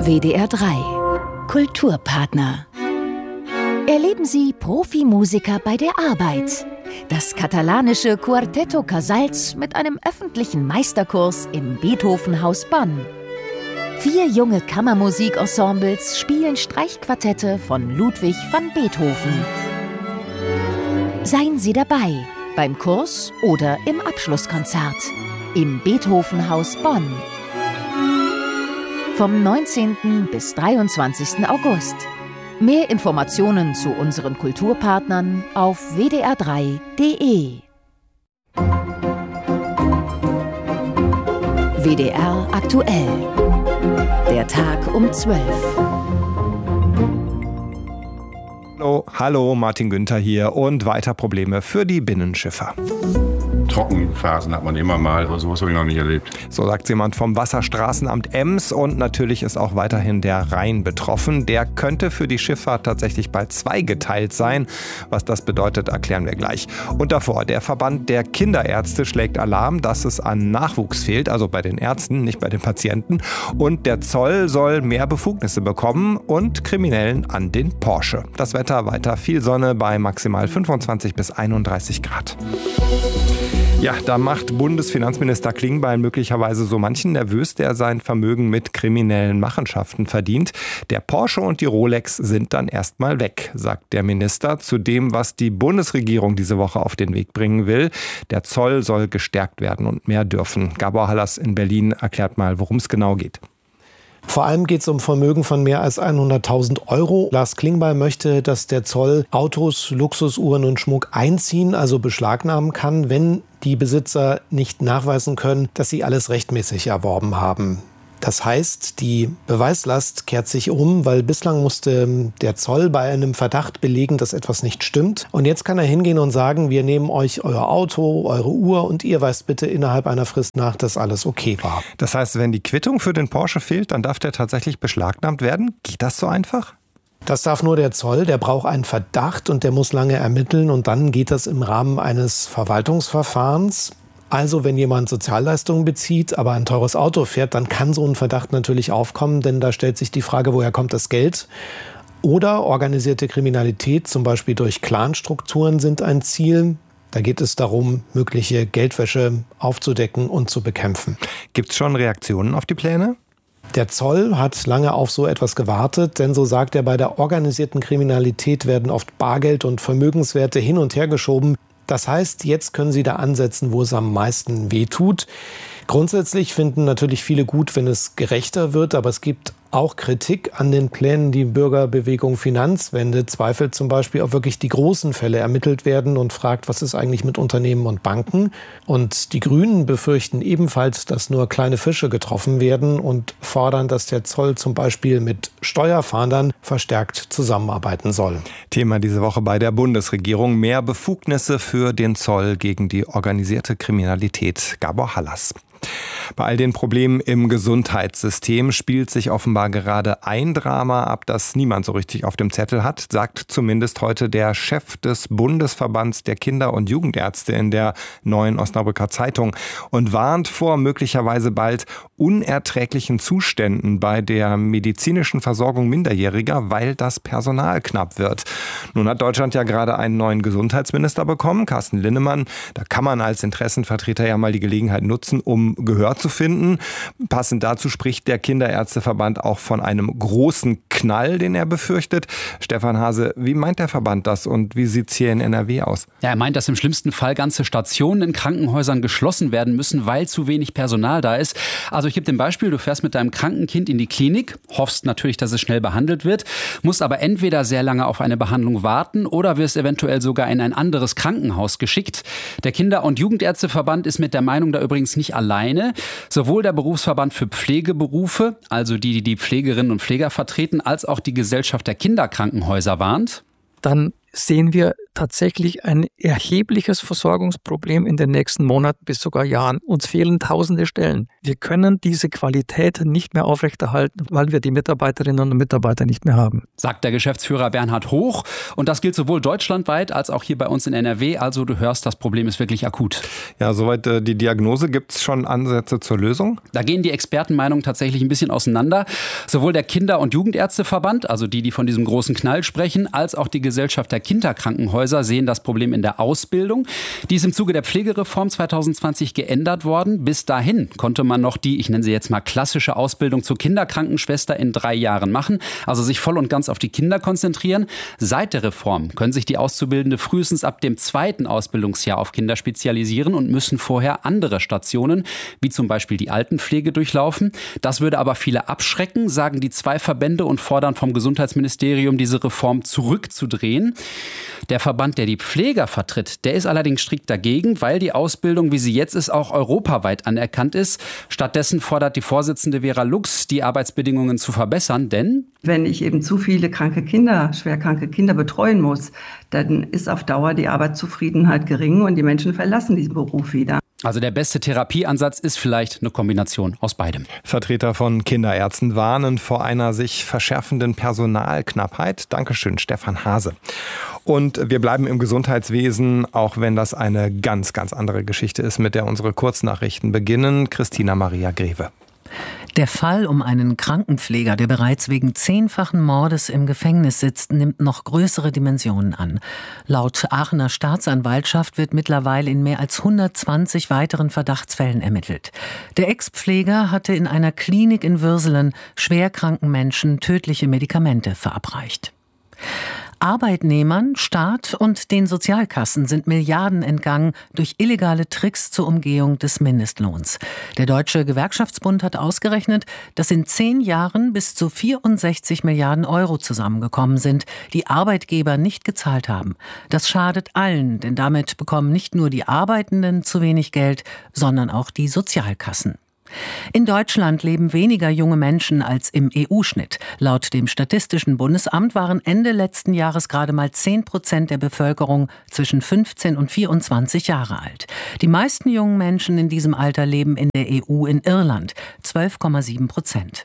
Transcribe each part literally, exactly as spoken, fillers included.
W D R drei Kulturpartner. Erleben Sie Profimusiker bei der Arbeit. Das katalanische Quartetto Casals mit einem öffentlichen Meisterkurs im Beethovenhaus Bonn. Vier junge Kammermusikensembles spielen Streichquartette von Ludwig van Beethoven. Seien Sie dabei beim Kurs oder im Abschlusskonzert im Beethovenhaus Bonn. Vom neunzehnten bis dreiundzwanzigsten August. Mehr Informationen zu unseren Kulturpartnern auf w d r drei punkt d e. W D R aktuell. Der Tag um zwölf. Hallo, hallo, Martin Günther hier und weiter Probleme für die Binnenschiffer. Trockenphasen hat man immer mal, aber sowas habe ich noch nicht erlebt. So sagt jemand vom Wasserstraßenamt Ems, und natürlich ist auch weiterhin der Rhein betroffen. Der könnte für die Schifffahrt tatsächlich bald zweigeteilt sein. Was das bedeutet, erklären wir gleich. Und davor, der Verband der Kinderärzte schlägt Alarm, dass es an Nachwuchs fehlt, also bei den Ärzten, nicht bei den Patienten. Und der Zoll soll mehr Befugnisse bekommen und Kriminellen an den Porsche. Das Wetter weiter viel Sonne bei maximal fünfundzwanzig bis einunddreißig Grad. Ja, da macht Bundesfinanzminister Klingbeil möglicherweise so manchen nervös, der sein Vermögen mit kriminellen Machenschaften verdient. Der Porsche und die Rolex sind dann erstmal weg, sagt der Minister, zu dem, was die Bundesregierung diese Woche auf den Weg bringen will. Der Zoll soll gestärkt werden und mehr dürfen. Gabor Hallas in Berlin erklärt mal, worum es genau geht. Vor allem geht es um Vermögen von mehr als hunderttausend Euro. Lars Klingbeil möchte, dass der Zoll Autos, Luxusuhren und Schmuck einziehen, also beschlagnahmen kann, wenn die Besitzer nicht nachweisen können, dass sie alles rechtmäßig erworben haben. Das heißt, die Beweislast kehrt sich um, weil bislang musste der Zoll bei einem Verdacht belegen, dass etwas nicht stimmt. Und jetzt kann er hingehen und sagen, wir nehmen euch euer Auto, eure Uhr und ihr weist bitte innerhalb einer Frist nach, dass alles okay war. Das heißt, wenn die Quittung für den Porsche fehlt, dann darf der tatsächlich beschlagnahmt werden? Geht das so einfach? Das darf nur der Zoll, der braucht einen Verdacht und der muss lange ermitteln und dann geht das im Rahmen eines Verwaltungsverfahrens. Also wenn jemand Sozialleistungen bezieht, aber ein teures Auto fährt, dann kann so ein Verdacht natürlich aufkommen, denn da stellt sich die Frage, woher kommt das Geld? Oder organisierte Kriminalität, zum Beispiel durch Clanstrukturen, sind ein Ziel. Da geht es darum, mögliche Geldwäsche aufzudecken und zu bekämpfen. Gibt es schon Reaktionen auf die Pläne? Der Zoll hat lange auf so etwas gewartet, denn so sagt er, bei der organisierten Kriminalität werden oft Bargeld und Vermögenswerte hin und her geschoben. Das heißt, jetzt können Sie da ansetzen, wo es am meisten wehtut. Grundsätzlich finden natürlich viele gut, wenn es gerechter wird, aber es gibt auch Kritik an den Plänen. Die Bürgerbewegung Finanzwende zweifelt zum Beispiel, ob wirklich die großen Fälle ermittelt werden und fragt, was ist eigentlich mit Unternehmen und Banken? Und die Grünen befürchten ebenfalls, dass nur kleine Fische getroffen werden und fordern, dass der Zoll zum Beispiel mit Steuerfahndern verstärkt zusammenarbeiten soll. Thema diese Woche bei der Bundesregierung: mehr Befugnisse für den Zoll gegen die organisierte Kriminalität. Gabor Hallas. Bei all den Problemen im Gesundheitssystem spielt sich offenbar gerade ein Drama ab, das niemand so richtig auf dem Zettel hat, sagt zumindest heute der Chef des Bundesverbands der Kinder- und Jugendärzte in der Neuen Osnabrücker Zeitung und warnt vor möglicherweise bald unerträglichen Zuständen bei der medizinischen Versorgung Minderjähriger, weil das Personal knapp wird. Nun hat Deutschland ja gerade einen neuen Gesundheitsminister bekommen, Carsten Linnemann. Da kann man als Interessenvertreter ja mal die Gelegenheit nutzen, um Gehör zu finden. Passend dazu spricht der Kinderärzteverband auch von einem großen Knall, den er befürchtet. Stefan Hase, wie meint der Verband das und wie sieht es hier in N R W aus? Ja, er meint, dass im schlimmsten Fall ganze Stationen in Krankenhäusern geschlossen werden müssen, weil zu wenig Personal da ist. Also ich gebe dir ein Beispiel, du fährst mit deinem kranken Kind in die Klinik, hoffst natürlich, dass es schnell behandelt wird, musst aber entweder sehr lange auf eine Behandlung warten oder wirst eventuell sogar in ein anderes Krankenhaus geschickt. Der Kinder- und Jugendärzteverband ist mit der Meinung da übrigens nicht alleine. Sowohl der Berufsverband für Pflegeberufe, also die, die die Pflegerinnen und Pfleger vertreten, als auch die Gesellschaft der Kinderkrankenhäuser warnt. Dann sehen wir tatsächlich ein erhebliches Versorgungsproblem in den nächsten Monaten bis sogar Jahren. Uns fehlen tausende Stellen. Wir können diese Qualität nicht mehr aufrechterhalten, weil wir die Mitarbeiterinnen und Mitarbeiter nicht mehr haben. Sagt der Geschäftsführer Bernhard Hoch. Und das gilt sowohl deutschlandweit als auch hier bei uns in N R W. Also du hörst, das Problem ist wirklich akut. Ja, soweit äh, die Diagnose. Gibt es schon Ansätze zur Lösung? Da gehen die Expertenmeinungen tatsächlich ein bisschen auseinander. Sowohl der Kinder- und Jugendärzteverband, also die, die von diesem großen Knall sprechen, als auch die Gesellschaft der Kinderkrankenhäuser sehen das Problem in der Ausbildung. Die ist im Zuge der Pflegereform zwanzig zwanzig geändert worden. Bis dahin konnte man noch die, ich nenne sie jetzt mal klassische Ausbildung zur Kinderkrankenschwester in drei Jahren machen, also sich voll und ganz auf die Kinder konzentrieren. Seit der Reform können sich die Auszubildende frühestens ab dem zweiten Ausbildungsjahr auf Kinder spezialisieren und müssen vorher andere Stationen, wie zum Beispiel die Altenpflege, durchlaufen. Das würde aber viele abschrecken, sagen die zwei Verbände und fordern vom Gesundheitsministerium, diese Reform zurückzudrehen. Der Verband, der die Pfleger vertritt, der ist allerdings strikt dagegen, weil die Ausbildung, wie sie jetzt ist, auch europaweit anerkannt ist. Stattdessen fordert die Vorsitzende Vera Lux, die Arbeitsbedingungen zu verbessern, denn wenn ich eben zu viele kranke Kinder, schwerkranke Kinder betreuen muss, dann ist auf Dauer die Arbeitszufriedenheit gering und die Menschen verlassen diesen Beruf wieder. Also der beste Therapieansatz ist vielleicht eine Kombination aus beidem. Vertreter von Kinderärzten warnen vor einer sich verschärfenden Personalknappheit. Dankeschön, Stefan Hase. Und wir bleiben im Gesundheitswesen, auch wenn das eine ganz, ganz andere Geschichte ist, mit der unsere Kurznachrichten beginnen. Christina Maria Greve. Der Fall um einen Krankenpfleger, der bereits wegen zehnfachen Mordes im Gefängnis sitzt, nimmt noch größere Dimensionen an. Laut Aachener Staatsanwaltschaft wird mittlerweile in mehr als hundertzwanzig weiteren Verdachtsfällen ermittelt. Der Ex-Pfleger hatte in einer Klinik in Würselen schwerkranken Menschen tödliche Medikamente verabreicht. Arbeitnehmern, Staat und den Sozialkassen sind Milliarden entgangen durch illegale Tricks zur Umgehung des Mindestlohns. Der Deutsche Gewerkschaftsbund hat ausgerechnet, dass in zehn Jahren bis zu vierundsechzig Milliarden Euro zusammengekommen sind, die Arbeitgeber nicht gezahlt haben. Das schadet allen, denn damit bekommen nicht nur die Arbeitenden zu wenig Geld, sondern auch die Sozialkassen. In Deutschland leben weniger junge Menschen als im E U-Schnitt. Laut dem Statistischen Bundesamt waren Ende letzten Jahres gerade mal zehn Prozent der Bevölkerung zwischen fünfzehn und vierundzwanzig Jahre alt. Die meisten jungen Menschen in diesem Alter leben in der E U in Irland, zwölf Komma sieben Prozent.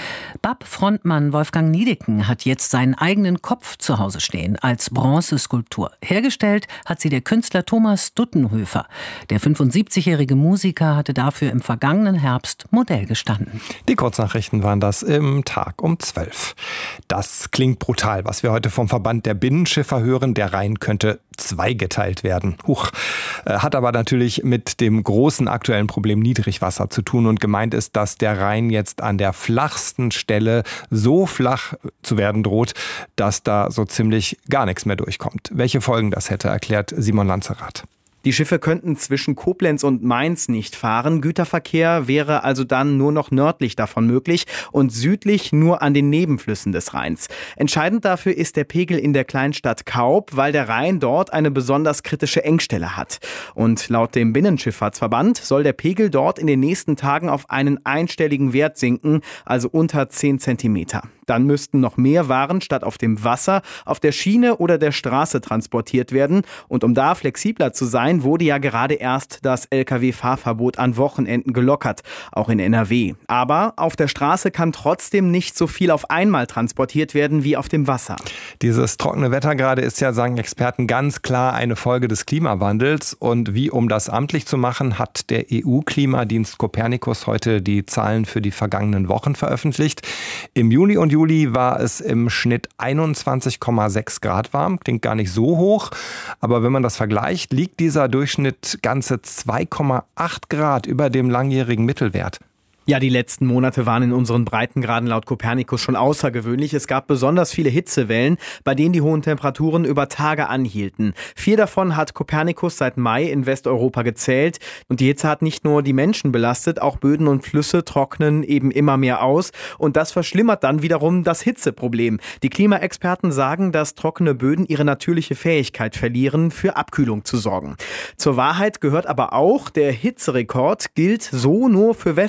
B A P-Frontmann Wolfgang Niedecken hat jetzt seinen eigenen Kopf zu Hause stehen, als Bronzeskulptur. Hergestellt hat sie der Künstler Thomas Duttenhöfer. Der fünfundsiebzigjährige Musiker hatte dafür im vergangenen Herbst Modell gestanden. Die Kurznachrichten waren das im Tag um zwölf. Das klingt brutal, was wir heute vom Verband der Binnenschiffer hören. Der Rhein könnte zweigeteilt werden. Huch. Hat aber natürlich mit dem großen aktuellen Problem Niedrigwasser zu tun und gemeint ist, dass der Rhein jetzt an der flachsten Stelle so flach zu werden droht, dass da so ziemlich gar nichts mehr durchkommt. Welche Folgen das hätte, erklärt Simon Lanzerath. Die Schiffe könnten zwischen Koblenz und Mainz nicht fahren. Güterverkehr wäre also dann nur noch nördlich davon möglich und südlich nur an den Nebenflüssen des Rheins. Entscheidend dafür ist der Pegel in der Kleinstadt Kaub, weil der Rhein dort eine besonders kritische Engstelle hat. Und laut dem Binnenschifffahrtsverband soll der Pegel dort in den nächsten Tagen auf einen einstelligen Wert sinken, also unter zehn Zentimeter. Dann müssten noch mehr Waren statt auf dem Wasser auf der Schiene oder der Straße transportiert werden. Und um da flexibler zu sein, wurde ja gerade erst das L K W-Fahrverbot an Wochenenden gelockert, auch in N R W. Aber auf der Straße kann trotzdem nicht so viel auf einmal transportiert werden wie auf dem Wasser. Dieses trockene Wetter gerade ist ja, sagen Experten, ganz klar eine Folge des Klimawandels. Und wie, um das amtlich zu machen, hat der E U-Klimadienst Copernicus heute die Zahlen für die vergangenen Wochen veröffentlicht. Im Juni und Juli war es im Schnitt einundzwanzig Komma sechs Grad warm. Klingt gar nicht so hoch. Aber wenn man das vergleicht, liegt dieser Durchschnitt ganze zwei Komma acht Grad über dem langjährigen Mittelwert. Ja, die letzten Monate waren in unseren Breitengraden laut Copernicus schon außergewöhnlich. Es gab besonders viele Hitzewellen, bei denen die hohen Temperaturen über Tage anhielten. Vier davon hat Copernicus seit Mai in Westeuropa gezählt. Und die Hitze hat nicht nur die Menschen belastet, auch Böden und Flüsse trocknen eben immer mehr aus. Und das verschlimmert dann wiederum das Hitzeproblem. Die Klimaexperten sagen, dass trockene Böden ihre natürliche Fähigkeit verlieren, für Abkühlung zu sorgen. Zur Wahrheit gehört aber auch, der Hitzerekord gilt so nur für Westeuropa.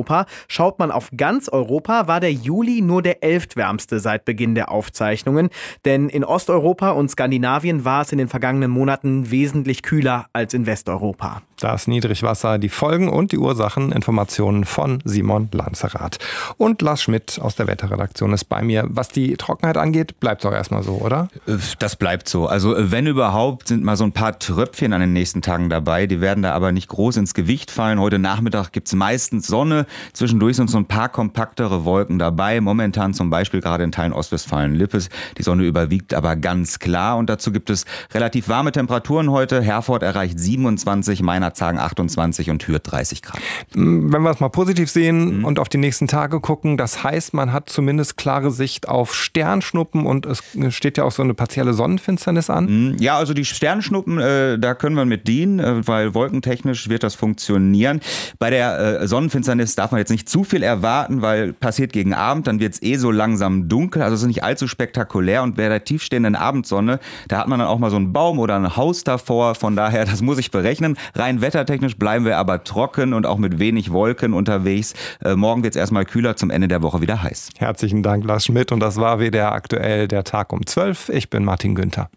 Osteuropa. Schaut man auf ganz Europa, war der Juli nur der elftwärmste seit Beginn der Aufzeichnungen. Denn in Osteuropa und Skandinavien war es in den vergangenen Monaten wesentlich kühler als in Westeuropa. Das Niedrigwasser, die Folgen und die Ursachen, Informationen von Simon Lanzerath. Und Lars Schmidt aus der Wetterredaktion ist bei mir. Was die Trockenheit angeht, bleibt es auch erstmal so, oder? Das bleibt so. Also wenn überhaupt, sind mal so ein paar Tröpfchen an den nächsten Tagen dabei. Die werden da aber nicht groß ins Gewicht fallen. Heute Nachmittag gibt es meistens Sonne. Zwischendurch sind so ein paar kompaktere Wolken dabei. Momentan zum Beispiel gerade in Teilen Ostwestfalen-Lippes. Die Sonne überwiegt aber ganz klar. Und dazu gibt es relativ warme Temperaturen heute. Herford erreicht siebenundzwanzig, Meinerzhagen achtundzwanzig und Hürth dreißig Grad. Wenn wir es mal positiv sehen mhm. und auf die nächsten Tage gucken, das heißt, man hat zumindest klare Sicht auf Sternschnuppen und es steht ja auch so eine partielle Sonnenfinsternis an. Ja, also die Sternschnuppen, äh, da können wir mit dienen, äh, weil wolkentechnisch wird das funktionieren. Bei der äh, Sonnenfinsternis darf man jetzt nicht zu viel erwarten, weil passiert gegen Abend, dann wird es eh so langsam dunkel, also es ist nicht allzu spektakulär und bei der tiefstehenden Abendsonne, da hat man dann auch mal so einen Baum oder ein Haus davor, von daher, das muss ich berechnen. Rein wettertechnisch bleiben wir aber trocken und auch mit wenig Wolken unterwegs. Äh, morgen wird es erstmal kühler, zum Ende der Woche wieder heiß. Herzlichen Dank, Lars Schmidt, und das war W D R aktuell, der Tag um zwölf. Ich bin Martin Günther.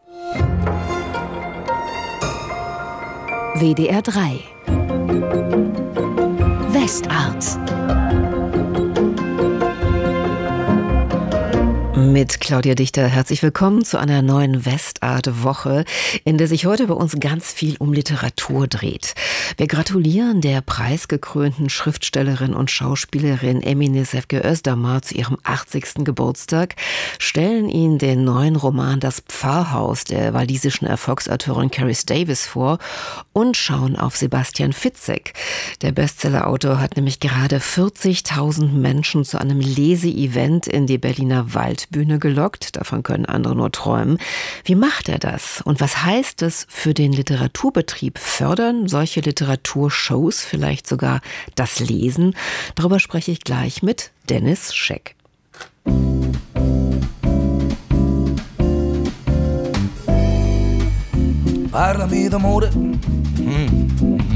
W D R drei Westart mit Claudia Dichter. Herzlich willkommen zu einer neuen Westart-Woche, in der sich heute bei uns ganz viel um Literatur dreht. Wir gratulieren der preisgekrönten Schriftstellerin und Schauspielerin Emine Sefke Özdamar zu ihrem achtzigsten Geburtstag, stellen Ihnen den neuen Roman Das Pfarrhaus der walisischen Erfolgsautorin Carys Davis vor und schauen auf Sebastian Fitzek. Der Bestsellerautor hat nämlich gerade vierzigtausend Menschen zu einem Leseevent in die Berliner Waldbühne gelockt. Davon können andere nur träumen. Wie macht er das? Und was heißt es für den Literaturbetrieb? Fördern solche Literaturshows vielleicht sogar das Lesen? Darüber spreche ich gleich mit Dennis Scheck. Parlami d'amore